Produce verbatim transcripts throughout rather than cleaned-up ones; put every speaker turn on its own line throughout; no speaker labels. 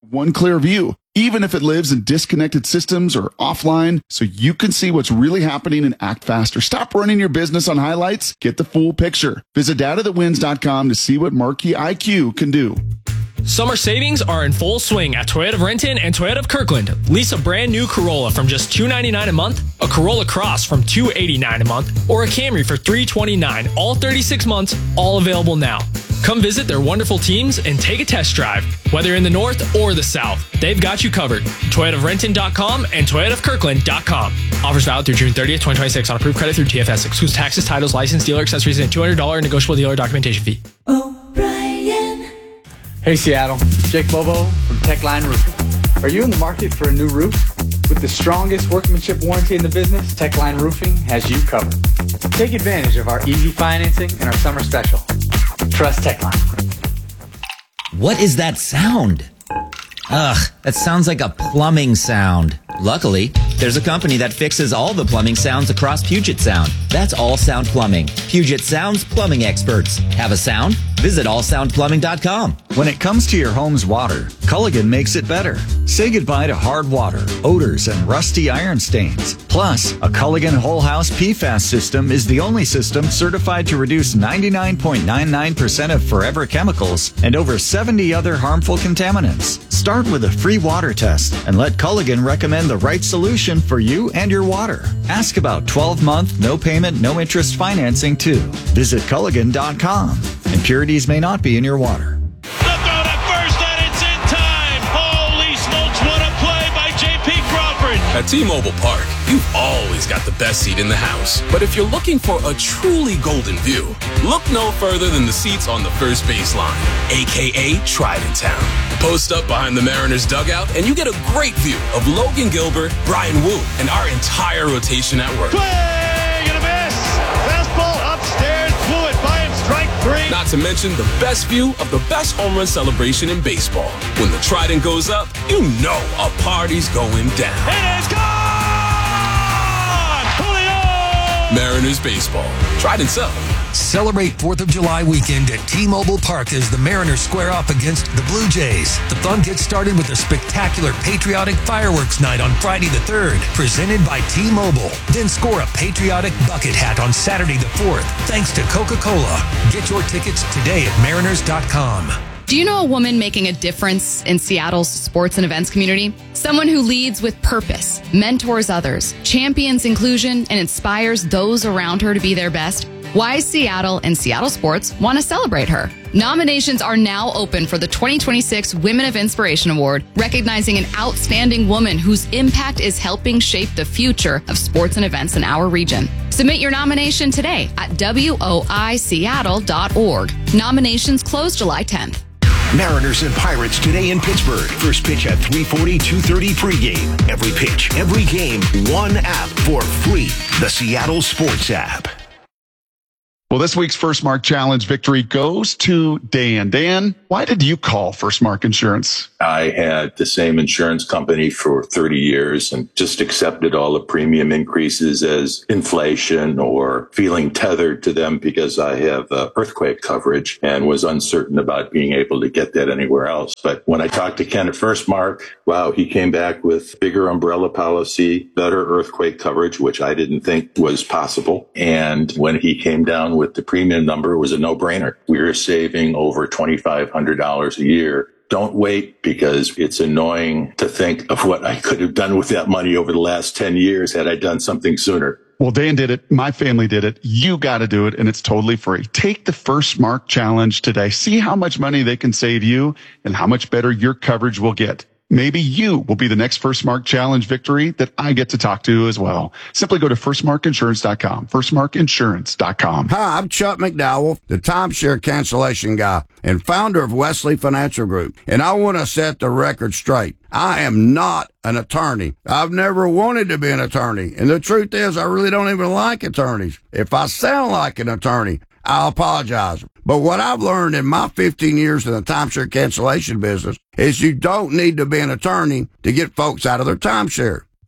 one clear view, even if it lives in disconnected systems or offline, so you can see what's really happening and act faster. Stop running your business on highlights. Get the full picture. Visit data that wins dot com to see what Marquee I Q can do.
Summer savings are in full swing at Toyota of Renton and Toyota of Kirkland. Lease a brand new Corolla from just two hundred ninety-nine dollars a month, a Corolla Cross from two hundred eighty-nine dollars a month, or a Camry for three hundred twenty-nine dollars, all thirty-six months, all available now. Come visit their wonderful teams and take a test drive. Whether you're in the north or the south, they've got you covered. Toyota of Renton dot com and Toyota of Kirkland dot com. Offers valid through June thirtieth, twenty twenty-six on approved credit through T F S. Excludes taxes, titles, license, dealer accessories, and two hundred dollars negotiable dealer documentation fee.
O'Brien. Hey Seattle, Jake Bobo from Techline Roofing. Are you in the market for a new roof? With the strongest workmanship warranty in the business, Techline Roofing has you covered. Take advantage of our easy financing and our summer special. Trust Techline.
What is that sound? Ugh, that sounds like a plumbing sound. Luckily, there's a company that fixes all the plumbing sounds across Puget Sound. That's All Sound Plumbing. Puget Sound's plumbing experts. Have a sound? Visit all sound plumbing dot com.
When it comes to your home's water, Culligan makes it better. Say goodbye to hard water, odors, and rusty iron stains. Plus, a Culligan Whole House P FAS system is the only system certified to reduce ninety-nine point nine nine percent of forever chemicals and over seventy other harmful contaminants. Start with a free water test and let Culligan recommend the right solution for you and your water. Ask about twelve-month, no payment, no interest financing too. Visit Culligan dot com. Impurities may not be in your water.
The throw to first, and it's in time. Holy smokes, what a play by J P Crawford.
At T-Mobile Park, you've always got the best seat in the house. But if you're looking for a truly golden view, look no further than the seats on the first baseline, a k a. Trident Town. Post up behind the Mariners dugout, and you get a great view of Logan Gilbert, Brian Wu, and our entire rotation at work.
Swing and a miss. Fastball upstairs, blew it by him, strike three.
Not to mention the best view of the best home run celebration in baseball. When the Trident goes up, you know a party's going down.
It is gone! Julio!
Mariners baseball. Trident's up.
Celebrate fourth of July weekend at T-Mobile Park as the Mariners square off against the Blue Jays. The fun gets started with a spectacular patriotic fireworks night on Friday the third, presented by T-Mobile. Then score a patriotic bucket hat on Saturday the fourth, thanks to Coca-Cola. Get your tickets today at mariners dot com.
Do you know a woman making a difference in Seattle's sports and events community? Someone who leads with purpose, mentors others, champions inclusion, and inspires those around her to be their best? Why Seattle and Seattle Sports want to celebrate her. Nominations are now open for the twenty twenty-six Women of Inspiration Award, recognizing an outstanding woman whose impact is helping shape the future of sports and events in our region. Submit your nomination today at W O I Seattle dot org. Nominations close July tenth.
Mariners and Pirates today in Pittsburgh. First pitch at three forty, two thirty pregame. Every pitch, every game, one app for free. The Seattle Sports app.
Well, this week's First Mark Challenge victory goes to Dan. Dan, why did you call First Mark Insurance?
I had the same insurance company for thirty years and just accepted all the premium increases as inflation or feeling tethered to them because I have uh, earthquake coverage and was uncertain about being able to get that anywhere else. But when I talked to Ken at First Mark, wow, he came back with bigger umbrella policy, better earthquake coverage, which I didn't think was possible. And when he came down with the premium number, it was a no-brainer. We were saving over twenty-five hundred dollars a year. Don't wait, because it's annoying to think of what I could have done with that money over the last ten years had I done something sooner.
Well, Dan did it. My family did it. You got to do it, and it's totally free. Take the First Mark Challenge today. See how much money they can save you and how much better your coverage will get. Maybe you will be the next First Mark Challenge victory that I get to talk to as well. Simply go to first mark insurance dot com, first mark insurance dot com.
Hi, I'm Chuck McDowell, the timeshare cancellation guy and founder of Wesley Financial Group. And I want to set the record straight. I am not an attorney. I've never wanted to be an attorney. And the truth is, I really don't even like attorneys. If I sound like an attorney, I'll apologize. But what I've learned in my fifteen years in the timeshare cancellation business is you don't need to be an attorney to get folks out of their timeshare.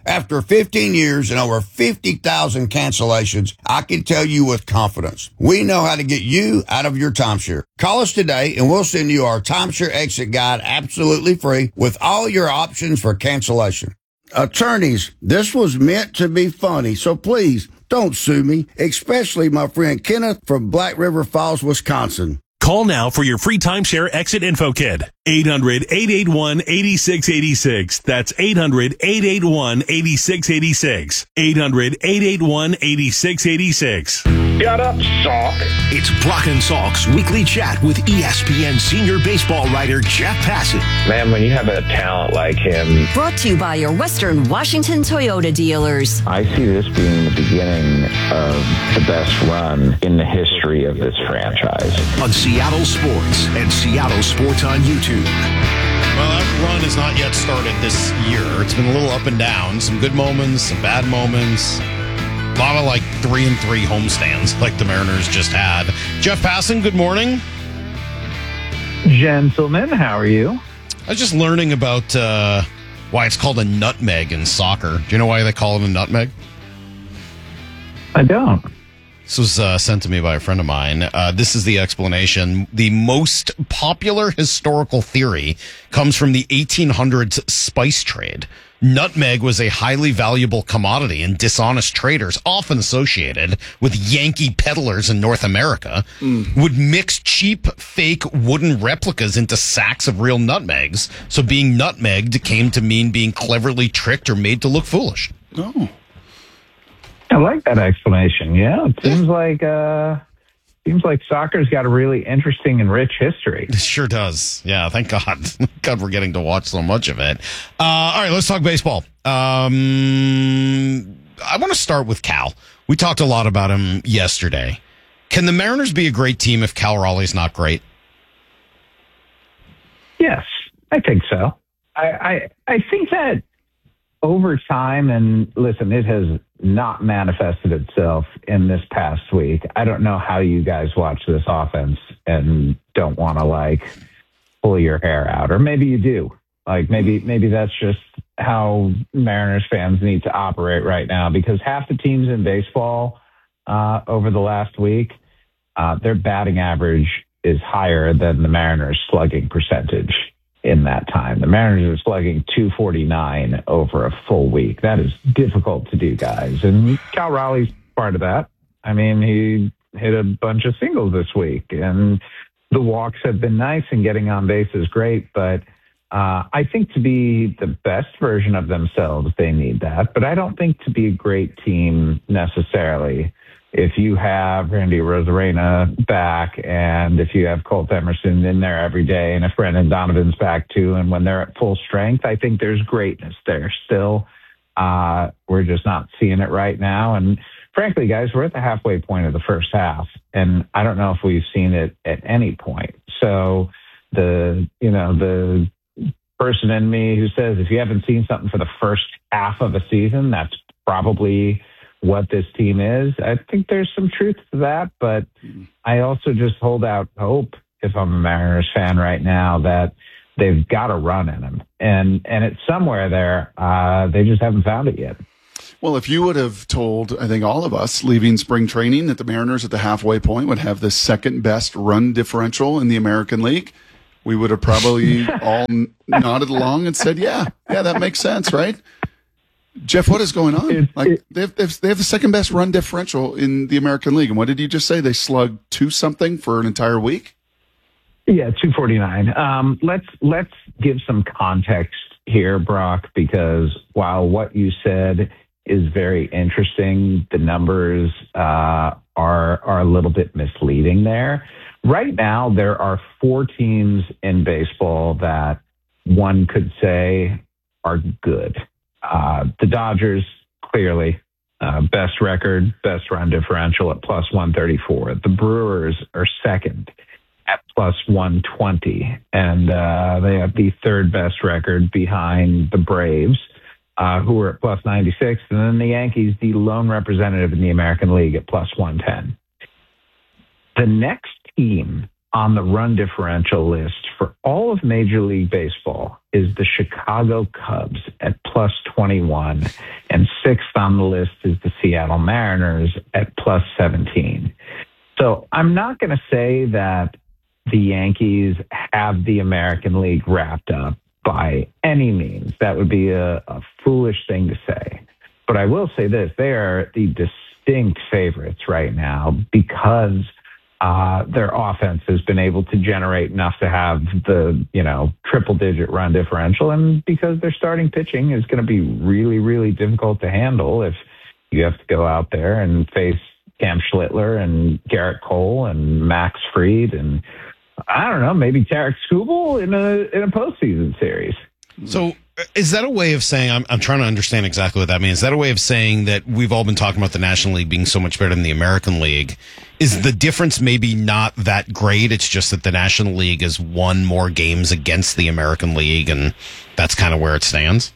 After fifteen years and over fifty thousand cancellations, I can tell you with confidence, we know how to get you out of your timeshare. Call us today and we'll send you our timeshare exit guide absolutely free with all your options for cancellation. Attorneys, this was meant to be funny, so please don't sue me, especially my friend Kenneth from Black River Falls, Wisconsin.
Call now for your free timeshare exit info kit. eight hundred, eight eight one, eight six eight six. That's eight hundred, eight eight one, eight six eight six. eight hundred, eight eight one, eight six eight six.
Shut up, Salk. It's Brock and Salk's weekly chat with E S P N senior baseball writer Jeff Passan.
Man, when you have a talent like him.
Brought to you by your Western Washington Toyota dealers.
I see this being the beginning of the best run in the history of this franchise.
On Seattle Sports and Seattle Sports on YouTube.
Well, that run has not yet started this year. It's been a little up and down. Some good moments, some bad moments. A lot of like three and three homestands like the Mariners just had. Jeff Passan, good morning.
Gentlemen, how are you?
I was just learning about uh, why it's called a nutmeg in soccer. Do you know why they call it a nutmeg?
I don't.
This was uh, sent to me by a friend of mine. Uh, this is the explanation. The most popular historical theory comes from the eighteen hundreds spice trade. Nutmeg was a highly valuable commodity, and dishonest traders, often associated with Yankee peddlers in North America, mm. would mix cheap, fake wooden replicas into sacks of real nutmegs. So being nutmegged came to mean being cleverly tricked or made to look foolish.
Oh. I like that explanation. Yeah, it seems like uh, seems like soccer's got a really interesting and rich history.
It sure does. Yeah, thank God. Thank God we're getting to watch so much of it. Uh, all right, let's talk baseball. Um, I want to start with Cal. We talked a lot about him yesterday. Can the Mariners be a great team if Cal Raleigh's not great?
Yes, I think so. I I, I think that over time, and listen, it has not manifested itself in this past week. I don't know how you guys watch this offense and don't want to like pull your hair out, or maybe you do. Like maybe maybe that's just how Mariners fans need to operate right now, because half the teams in baseball uh, over the last week, uh, their batting average is higher than the Mariners' slugging percentage. In that time, the Mariners are slugging two forty-nine over a full week. That is difficult to do, guys. And Cal Raleigh's part of that. I mean, he hit a bunch of singles this week, and the walks have been nice, and getting on base is great. But uh, I think to be the best version of themselves, they need that. But I don't think to be a great team necessarily, if you have Randy Arozarena back, and if you have Colt Emerson in there every day, and if Brendan Donovan's back too, and when they're at full strength, I think there's greatness there still. Uh, we're just not seeing it right now. And frankly, guys, we're at the halfway point of the first half, and I don't know if we've seen it at any point. So the, you know, the person in me who says if you haven't seen something for the first half of a season, that's probably what this team is. I think there's some truth to that, but I also just hold out hope, if I'm a Mariners fan right now, that they've got a run in them. And and it's somewhere there. Uh, they just haven't found it yet.
Well, if you would have told, I think, all of us leaving spring training that the Mariners at the halfway point would have the second best run differential in the American League, we would have probably all nodded along and said, yeah, yeah, that makes sense, right? Jeff, what is going on?
It,
like
it,
they have, they have the second best run differential in the American League. And what did you just say? They slugged two something for an entire week?
Yeah, two forty-nine. Um, let's let's give some context here, Brock, because while what you said is very interesting, the numbers uh, are are a little bit misleading there. Right now, there are four teams in baseball that one could say are good. Uh, the Dodgers, clearly, uh, best record, best run differential at plus one thirty-four. The Brewers are second at plus one twenty, and uh, they have the third best record behind the Braves, uh, who are at plus ninety-six, and then the Yankees, the lone representative in the American League, at plus one ten. The next team on the run differential list for all of Major League Baseball is the Chicago Cubs at plus twenty-one, and sixth on the list is the Seattle Mariners at plus seventeen. So I'm not going to say that the Yankees have the American League wrapped up by any means. That would be a, a foolish thing to say. But I will say this, they are the distinct favorites right now because uh, their offense has been able to generate enough to have the, you know, triple-digit run differential, and because their starting pitching is going to be really, really difficult to handle if you have to go out there and face Cam Schlittler and Garrett Cole and Max Fried and, I don't know, maybe Tarek Skubal in a in a postseason series.
So is that a way of saying, I'm, I'm trying to understand exactly what that means. Is that a way of saying that we've all been talking about the National League being so much better than the American League? Is the difference maybe not that great? It's just that the National League has won more games against the American League, and that's kind of where it stands?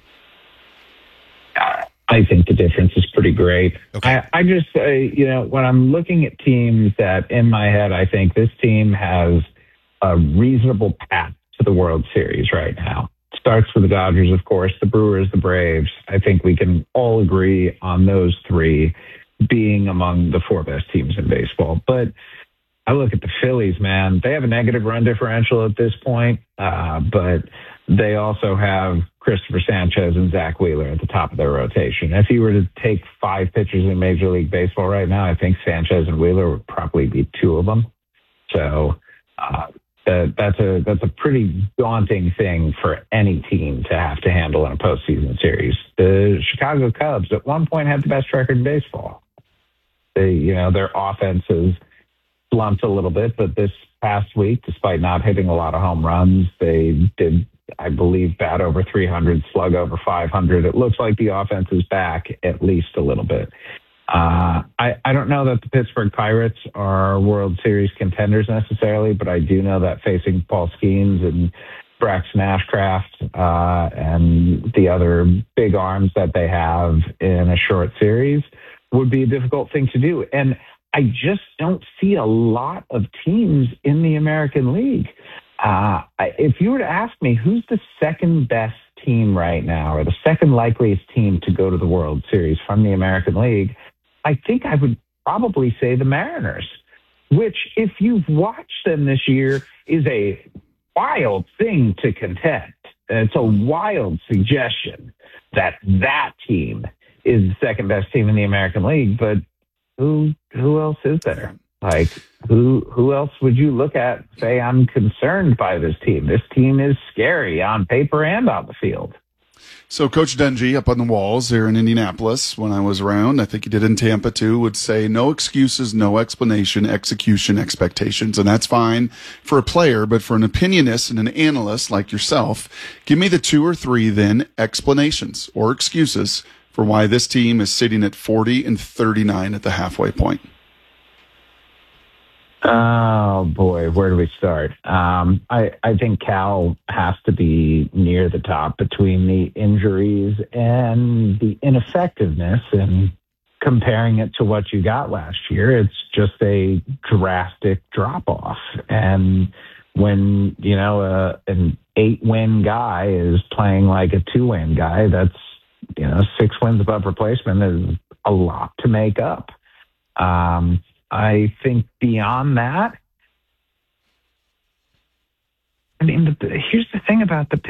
I think the difference is pretty great. Okay. I, I just, uh, you know, when I'm looking at teams that in my head, I think this team has a reasonable path to the World Series right now. Starts with the Dodgers, of course, the Brewers, the Braves. I think we can all agree on those three being among the four best teams in baseball. But I look at the Phillies, man. They have a negative run differential at this point, uh, but they also have Christopher Sanchez and Zach Wheeler at the top of their rotation. If you were to take five pitchers in Major League Baseball right now, I think Sanchez and Wheeler would probably be two of them. So uh, that, that's a that's a pretty daunting thing for any team to have to handle in a postseason series. The Chicago Cubs at one point had the best record in baseball. They, you know, their offense has slumped a little bit, but this past week, despite not hitting a lot of home runs, they did, I believe, bat over three hundred, slug over five hundred. It looks like the offense is back at least a little bit. Uh, I, I don't know that the Pittsburgh Pirates are World Series contenders necessarily, but I do know that facing Paul Skeens and Braxton Ashcraft uh, and the other big arms that they have in a short series would be a difficult thing to do. And I just don't see a lot of teams in the American League. Uh, if you were to ask me who's the second best team right now or the second likeliest team to go to the World Series from the American League, I think I would probably say the Mariners, which if you've watched them this year is a wild thing to contend. It's a wild suggestion that that team is the second best team in the American League, but who who else is there? Like, who who else would you look at and say, I'm concerned by this team? This team is scary on paper and on the field.
So Coach Dungy up on the walls here in Indianapolis when I was around, I think he did in Tampa too, would say no excuses, no explanation, execution, expectations. And that's fine for a player, but for an opinionist and an analyst like yourself, give me the two or three then explanations or excuses for why this team is sitting at forty and thirty-nine at the halfway point.
Oh, boy, where do we start? Um, I, I think Cal has to be near the top between the injuries and the ineffectiveness, and comparing it to what you got last year, it's just a drastic drop-off. And when, you know, uh, an eight-win guy is playing like a two-win guy, that's, you know, six wins above replacement is a lot to make up. Um I think beyond that, I mean, the, here's the thing about the